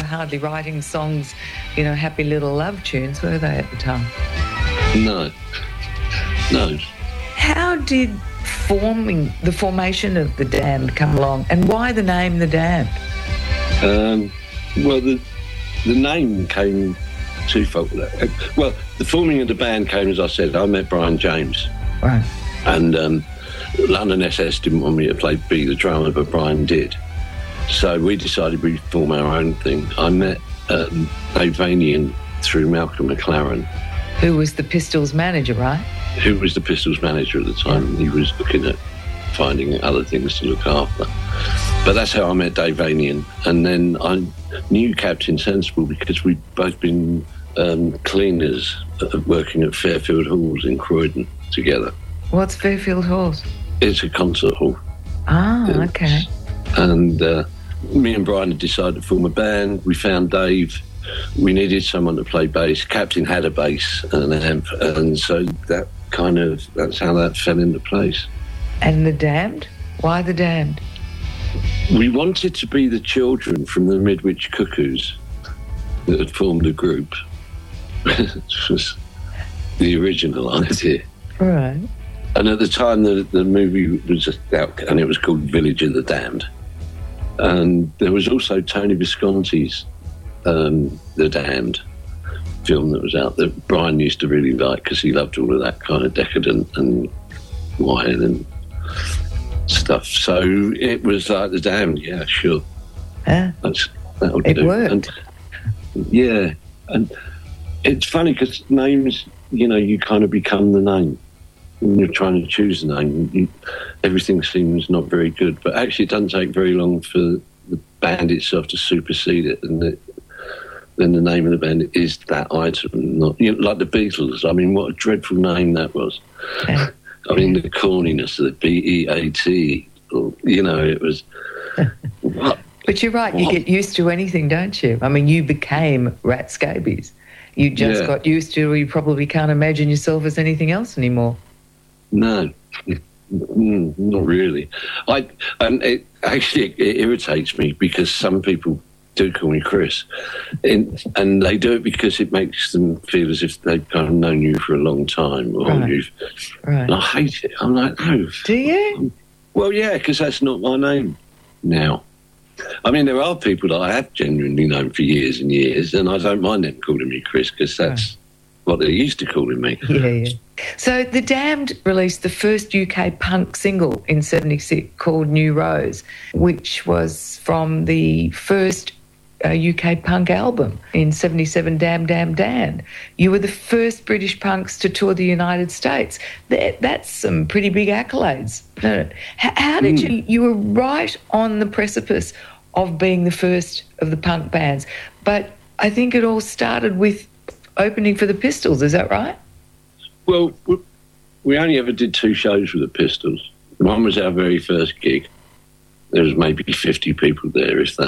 hardly writing songs, happy little love tunes, were they, at the time? No. How did the formation of The Damned come along, and why the name The Damned? Well, the name came twofold. Well, the forming of the band came, as I said, I met Brian James. Right. And London SS didn't want me to be the drummer, but Brian did. So we decided we'd form our own thing. I met Dave Vanian through Malcolm McLaren. Who was the Pistols manager, right? Who was the Pistols manager at the time. Yeah. He was looking at finding other things to look after. But that's how I met Dave Vanian. And then I knew Captain Sensible because we'd both been cleaners working at Fairfield Halls in Croydon together. What's Fairfield Halls? It's a concert hall. Ah, okay. And me and Brian had decided to form a band. We found Dave. We needed someone to play bass. Captain had a bass and an amp, and so that's how that fell into place. And The Damned? Why The Damned? We wanted to be the children from the Midwich Cuckoos that had formed a group. Which was the original idea. Right. And at the time, the movie was out, and it was called Village of the Damned. And there was also Tony Visconti's The Damned film that was out that Brian used to really like because he loved all of that kind of decadent and wine and stuff. So it was like The Damned, yeah, sure. Yeah. It worked. And it's funny because names, you kind of become the name. When you're trying to choose a name, everything seems not very good. But actually, it doesn't take very long for the band itself to supersede it, and then the name of the band is that item, not like the Beatles. I mean, what a dreadful name that was. Yeah. I mean, the corniness of the BEAT. It was. What? But you're right. You get used to anything, don't you? I mean, you became Rat Scabies. You just got used to. You probably can't imagine yourself as anything else anymore. No, not really. It irritates me because some people do call me Chris, and they do it because it makes them feel as if they've kind of known you for a long time, or Right. And I hate it. I'm like, no. Do you? Well, yeah, because that's not my name now. I mean, there are people that I have genuinely known for years and years, and I don't mind them calling me Chris because that's what they're used to calling me. Yeah. So The Damned released the first UK punk single in 1976 called New Rose, which was from the first UK punk album in 1977, Damn Damn Dan. You were the first British punks to tour the United States. That's some pretty big accolades, isn't it? How did you were right on the precipice of being the first of the punk bands, but I think it all started with opening for the Pistols, is that right? Well, we only ever did 2 shows with the Pistols. One was our very first gig. There was maybe 50 people there, if that.